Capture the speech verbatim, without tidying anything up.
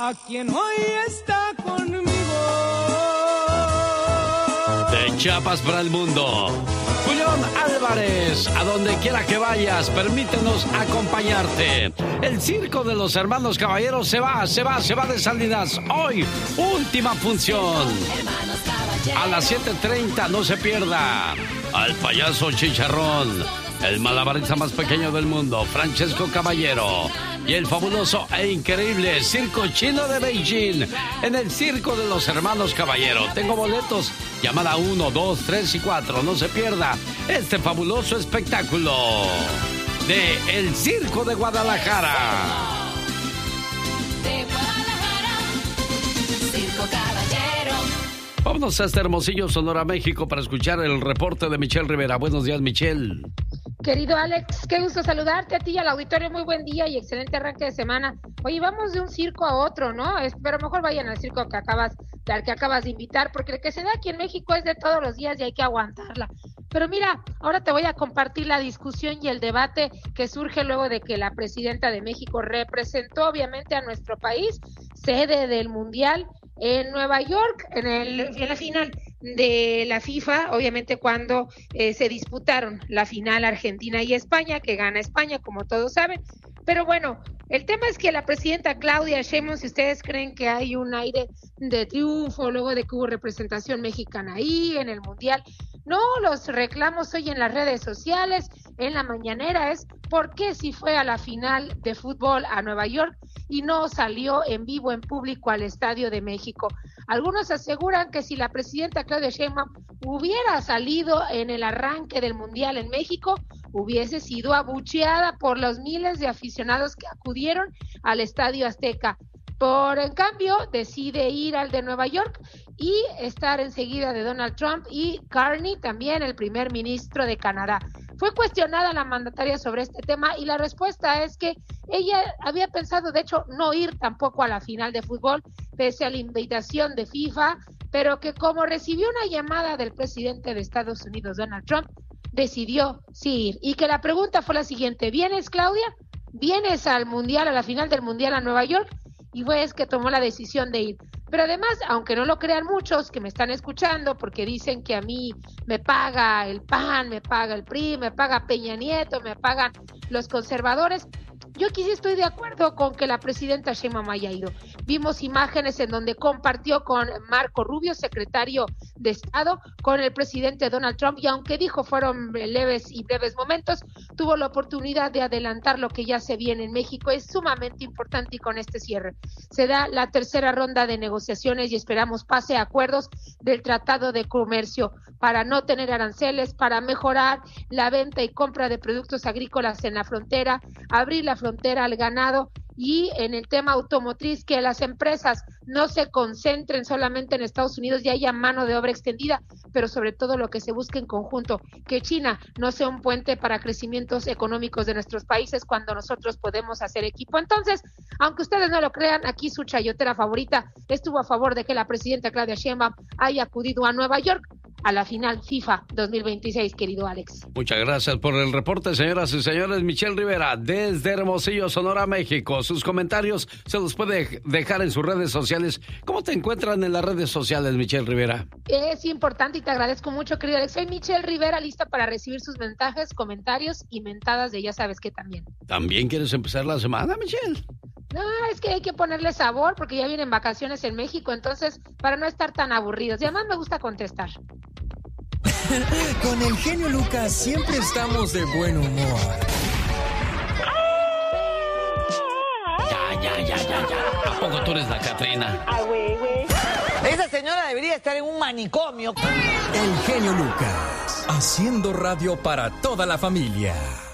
a quien hoy está conmigo. De Chiapas para el mundo, Julián Álvarez, a donde quiera que vayas, permítenos acompañarte. El circo de los hermanos caballeros se va, se va, se va de Salinas. Hoy, última función. A las siete treinta, no se pierda. Al payaso Chicharrón, el malabarista más pequeño del mundo, Francesco Caballero, y el fabuloso e increíble Circo Chino de Beijing, en el circo de los hermanos Caballero. Tengo boletos, llamada uno, dos, tres y cuatro. No se pierda este fabuloso espectáculo de El Circo de Guadalajara. De Guadalajara, Circo Caballero. Vámonos a este Hermosillo, Sonora, México, para escuchar el reporte de Michelle Rivera. Buenos días, Michelle. Querido Alex, qué gusto saludarte a ti y al auditorio. Muy buen día y excelente arranque de semana. Oye, vamos de un circo a otro, ¿no? Es, pero mejor vayan al circo que acabas, al que acabas de invitar, porque el que se da aquí en México es de todos los días y hay que aguantarla. Pero mira, ahora te voy a compartir la discusión y el debate que surge luego de que la presidenta de México representó obviamente a nuestro país, sede del Mundial en Nueva York, en, el, en la final de la FIFA, obviamente cuando eh, se disputaron la final Argentina y España, que gana España, como todos saben. Pero bueno, el tema es que la presidenta Claudia Sheinbaum, si ustedes creen que hay un aire de triunfo luego de que hubo representación mexicana ahí en el Mundial, no, los reclamos hoy en las redes sociales, en la mañanera, es ¿por qué si fue a la final de fútbol a Nueva York y no salió en vivo, en público al Estadio de México? Algunos aseguran que si la presidenta Claudia Sheinbaum hubiera salido en el arranque del Mundial en México, hubiese sido abucheada por los miles de aficionados que acudieron al Estadio Azteca. Por en cambio, decide ir al de Nueva York y estar enseguida de Donald Trump y Carney, también el primer ministro de Canadá. Fue cuestionada la mandataria sobre este tema y la respuesta es que ella había pensado, de hecho, no ir tampoco a la final de fútbol, pese a la invitación de FIFA, pero que como recibió una llamada del presidente de Estados Unidos, Donald Trump, decidió sí ir. Y que la pregunta fue la siguiente: ¿vienes, Claudia? ¿Vienes al Mundial, a la final del Mundial a Nueva York? Y fue es que tomó la decisión de ir. Pero además, aunque no lo crean muchos que me están escuchando, porque dicen que a mí me paga el P A N, me paga el P R I, me paga Peña Nieto, me pagan los conservadores, yo aquí sí estoy de acuerdo con que la presidenta Sheinbaum haya ido. Vimos imágenes en donde compartió con Marco Rubio, secretario de Estado, con el presidente Donald Trump, y aunque dijo fueron leves y breves momentos, tuvo la oportunidad de adelantar lo que ya se viene en México. Es sumamente importante y con este cierre se da la tercera ronda de negociaciones y esperamos pase a acuerdos del Tratado de Comercio para no tener aranceles, para mejorar la venta y compra de productos agrícolas en la frontera, abrir la frontera al ganado y en el tema automotriz, que las empresas no se concentren solamente en Estados Unidos y haya mano de obra extendida, pero sobre todo lo que se busque en conjunto, que China no sea un puente para crecimientos económicos de nuestros países cuando nosotros podemos hacer equipo. Entonces, aunque ustedes no lo crean, aquí su chayotera favorita estuvo a favor de que la presidenta Claudia Sheinbaum haya acudido a Nueva York a la final FIFA dos mil veintiséis, querido Alex. Muchas gracias por el reporte, señoras y señores. Michelle Rivera, desde Hermosillo, Sonora, México. Sus comentarios se los puede dejar en sus redes sociales. ¿Cómo te encuentran en las redes sociales, Michelle Rivera? Es importante y te agradezco mucho, querido Alex. Soy Michelle Rivera, lista para recibir sus mensajes, comentarios y mentadas de ya sabes qué también. ¿También quieres empezar la semana, Michelle? No, es que hay que ponerle sabor porque ya vienen vacaciones en México, entonces para no estar tan aburridos. Y además me gusta contestar. Con el genio Lucas siempre estamos de buen humor. Ya, ya, ya, ya, ya. ¿A poco tú eres la Catrina? Ah, güey, güey. Esa señora debería estar en un manicomio. El genio Lucas, haciendo radio para toda la familia.